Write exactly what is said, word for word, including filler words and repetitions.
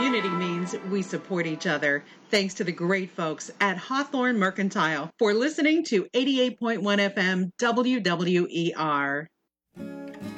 community means we support each other. Thanks to the great folks at Hawthorne Mercantile for listening to eighty-eight point one F M W W E R.